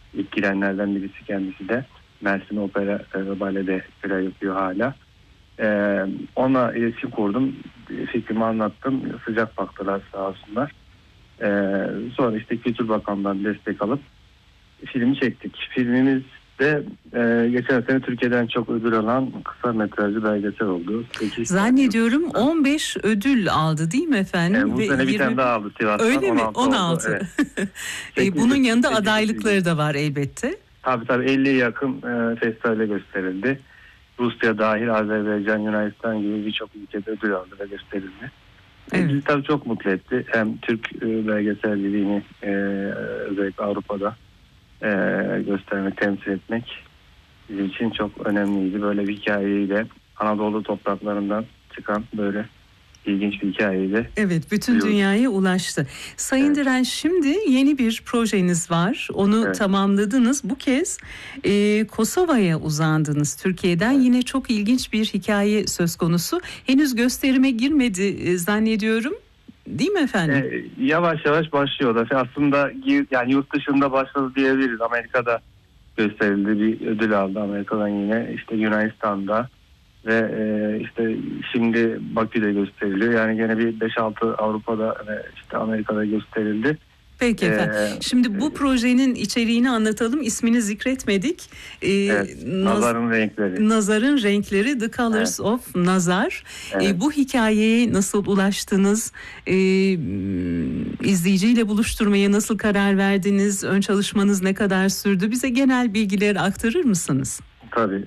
ilk girenlerden birisi kendisi de. Mersin Opera Bale'de görev yapıyor hala. Ona iletişim kurdum. Fikrimi anlattım. Sıcak baktılar sağ olsunlar. Sonra işte Kültür Bakanlığı'ndan destek alıp filmi çektik. Filmimiz de geçen sene Türkiye'den çok ödül alan kısa metrajlı belgesel oldu. Zannediyorum 15 ödül aldı değil mi efendim? Bu sene bir tane daha aldı Sivas'tan. Öyle mi? 16. 16. Evet. Bunun yanında adaylıkları da var elbette. Tabii 50'ye yakın festivale gösterildi. Rusya dahil Azerbaycan, Yunanistan gibi birçok ülkede ödül aldı ve gösterildi. Evet. Bizi tabii çok mutlu etti. Hem Türk belgeselciliğini özellikle Avrupa'da göstermek, temsil etmek bizim için çok önemliydi. Böyle bir hikayeyle Anadolu topraklarından çıkan böyle ilginç bir hikayeyle. Evet, bütün dünyaya ulaştı. Sayın Direnç, şimdi yeni bir projeniz var. Onu tamamladınız. Bu kez Kosova'ya uzandınız Türkiye'den. Yine çok ilginç bir hikaye söz konusu. Henüz gösterime girmedi zannediyorum. Değil mi efendim? Yavaş yavaş başlıyor da. Aslında yani yurt dışında başladı diyebiliriz. Amerika'da gösterildi, bir ödül aldı Amerika'dan yine. İşte Yunanistan'da ve işte şimdi Bakü'de gösteriliyor. Yani gene bir 5-6 Avrupa'da ve işte Amerika'da gösterildi. Peki efendim. Şimdi bu projenin içeriğini anlatalım. İsmini zikretmedik. Nazar'ın Renkleri. Nazar'ın Renkleri, The Colors of Nazar. Bu hikayeye nasıl ulaştınız? İzleyiciyle buluşturmaya nasıl karar verdiniz? Ön çalışmanız ne kadar sürdü? Bize genel bilgileri aktarır mısınız? Tabii.